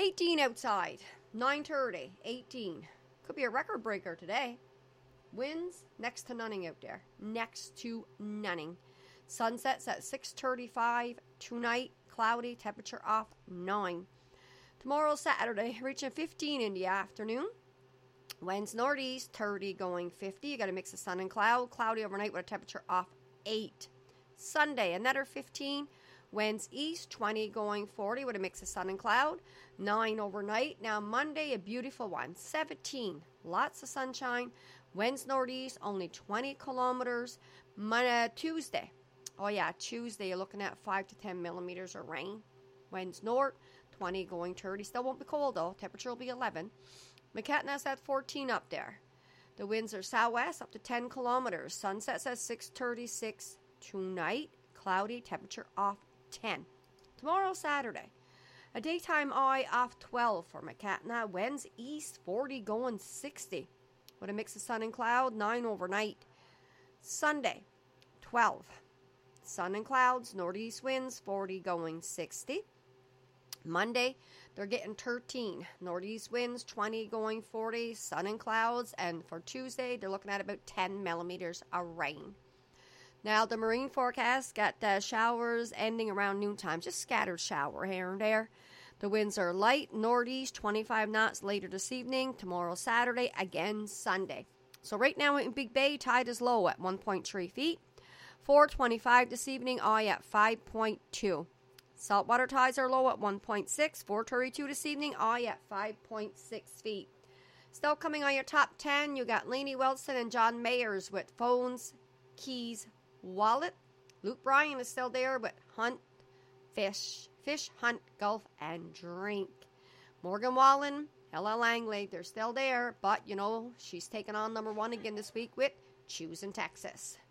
18 outside. 9:30. 18. Could be a record breaker today. Winds next to none out there. Next to none. Sunsets at 6:35 tonight. Cloudy. Temperature off 9. Tomorrow, Saturday, reaching 15 in the afternoon. Winds northeast, 30 going 50. You got a mix of sun and cloud. Cloudy overnight with a temperature off 8. Sunday, another 15. Winds east, 20 going 40 with a mix of sun and cloud. 9 overnight. Now Monday, a beautiful one. 17. Lots of sunshine. Winds northeast, only 20 kilometers. Tuesday. Oh yeah, Tuesday, you're looking at 5 to 10 millimeters of rain. Winds north, 20 going 30. Still won't be cold though. Temperature will be 11. McKetna's at 14 up there. The winds are southwest up to 10 kilometers. Sunsets at 6:36 tonight. Cloudy, temperature off 10. Tomorrow, Saturday. A daytime high off 12 for McKetna. Winds east, 40 going 60. With a mix of sun and cloud, 9 overnight. Sunday, 12. Sun and clouds, northeast winds, 40 going 60. Monday, they're getting 13. Northeast winds, 20 going 40. Sun and clouds. And for Tuesday, they're looking at about 10 millimeters of rain. Now, the marine forecast got showers ending around noontime. Just scattered shower here and there. The winds are light, northeast, 25 knots later this evening. Tomorrow, Saturday, again Sunday. So right now in Big Bay, tide is low at 1.3 feet. 4:25 this evening, high at 5.2. Saltwater tides are low at 1.6. 4:32 this evening, high at 5.6 feet. Still coming on your top 10, you got Lainey Wilson and John Mayers with Phones, Keys, Wallet. Luke Bryan is still there with Hunt, Fish, Hunt, Golf, and Drink. Morgan Wallen, Ella Langley, they're still there, but, she's taking on number 1 again this week with Choosing Texas.